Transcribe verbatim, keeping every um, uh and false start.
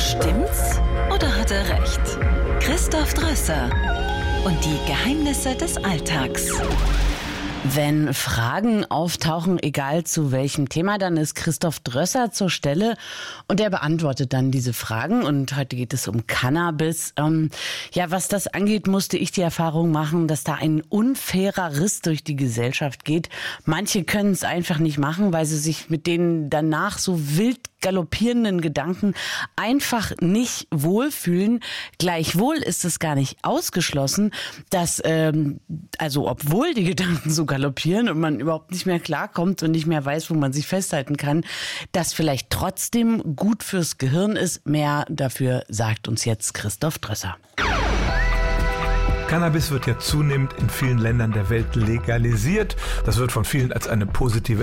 Stimmt's oder hat er recht? Christoph Drösser und die Geheimnisse des Alltags. Wenn Fragen auftauchen, egal zu welchem Thema, dann ist Christoph Drösser zur Stelle und er beantwortet dann diese Fragen. Und heute geht es um Cannabis. Ähm, ja, was das angeht, musste ich die Erfahrung machen, dass da ein unfairer Riss durch die Gesellschaft geht. Manche können es einfach nicht machen, weil sie sich mit den danach so wild galoppierenden Gedanken einfach nicht wohlfühlen. Gleichwohl ist es gar nicht ausgeschlossen, dass, ähm, also obwohl die Gedanken so galoppieren und man überhaupt nicht mehr klarkommt und nicht mehr weiß, wo man sich festhalten kann, dass vielleicht trotzdem gut fürs Gehirn ist. Mehr dafür sagt uns jetzt Christoph Drösser. Cannabis wird ja zunehmend in vielen Ländern der Welt legalisiert. Das wird von vielen als eine positive